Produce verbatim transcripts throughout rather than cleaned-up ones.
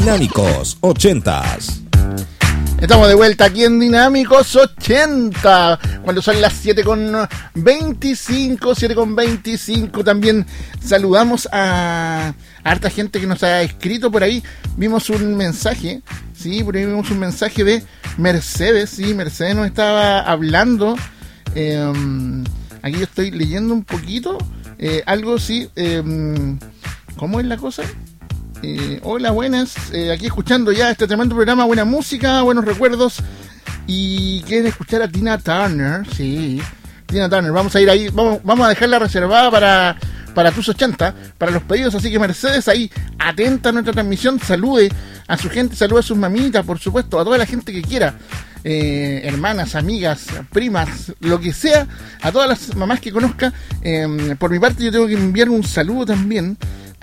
Dinámicos ochentas. Estamos de vuelta aquí en Dinámicos ochenta, cuando son las siete con veinticinco, siete con veinticinco. También saludamos a, a harta gente que nos ha escrito por ahí. Vimos un mensaje, sí, por ahí vimos un mensaje de Mercedes, sí, Mercedes nos estaba hablando. Eh, aquí yo estoy leyendo un poquito, eh, algo, sí, eh, ¿cómo es la cosa? Eh, hola, buenas, eh, aquí escuchando ya este tremendo programa, buena música, buenos recuerdos. Y quieren escuchar a Tina Turner, sí, Tina Turner, vamos a ir ahí, vamos, vamos a dejarla reservada para, para tus ochenta, para los pedidos, así que Mercedes ahí, atenta a nuestra transmisión, salude a su gente, salude a sus mamitas, por supuesto, a toda la gente que quiera, eh, hermanas, amigas, primas, lo que sea, a todas las mamás que conozca. Eh, por mi parte yo tengo que enviar un saludo también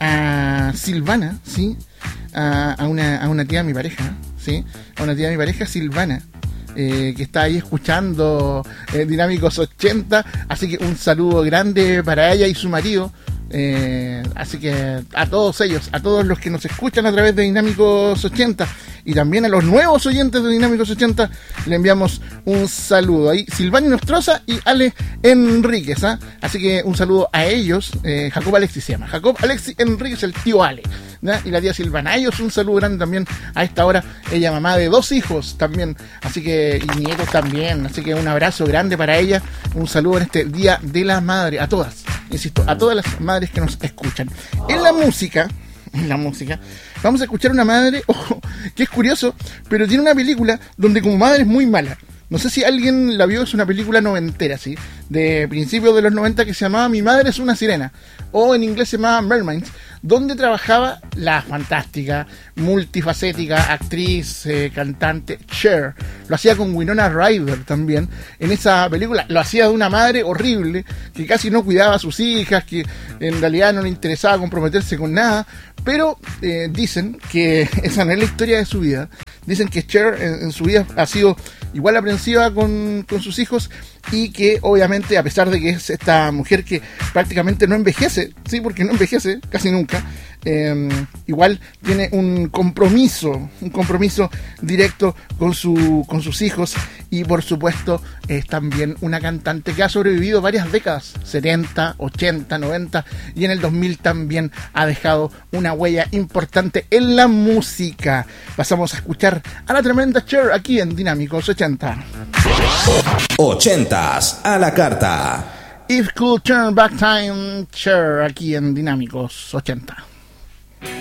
a Silvana, ¿sí? A, a, una, a una tía de mi pareja, ¿sí? A una tía de mi pareja, Silvana, eh, que está ahí escuchando eh, Dinámicos ochenta, así que un saludo grande para ella y su marido. Eh, así que a todos ellos, a todos los que nos escuchan a través de Dinámicos ochenta y también a los nuevos oyentes de Dinámicos ochenta, le enviamos un saludo. Ahí Silvani Nostroza y Ale Enríquez, ¿eh? Así que un saludo a ellos. eh, Jacob Alexis se llama Jacob Alexis Enríquez, el tío Ale, ¿no? Y la tía Silvana. A ellos un saludo grande también a esta hora. Ella mamá de dos hijos también, así que, y nietos también, así que un abrazo grande para ella, un saludo en este Día de la Madre, a todas, insisto, a todas las madres que nos escuchan. En la música, en la música, vamos a escuchar una madre, ojo, que es curioso, pero tiene una película donde como madre es muy mala. No sé si alguien la vio, es una película noventera, ¿sí? De principios de los noventa, que se llamaba Mi madre es una sirena, o en inglés se llamaba Mermaids, donde trabajaba la fantástica, multifacética actriz, eh, cantante Cher. Lo hacía con Winona Ryder también. En esa película lo hacía de una madre horrible, que casi no cuidaba a sus hijas, que en realidad no le interesaba comprometerse con nada. Pero eh, dicen que esa no es la historia de su vida. Dicen que Cher en, en su vida ha sido igual aprensiva con, con sus hijos, y que obviamente, a pesar de que es esta mujer que prácticamente no envejece, sí, porque no envejece casi nunca, eh, igual tiene un compromiso, un compromiso directo con su, con sus hijos, y por supuesto es también una cantante que ha sobrevivido varias décadas, setenta, ochenta, noventa, y en el dos mil también ha dejado una huella importante en la música. Pasamos a escuchar a la tremenda Cher aquí en Dinámicos ochenta. Ochentas a la carta. If Could Turn Back Time, Cher aquí en Dinámicos ochenta.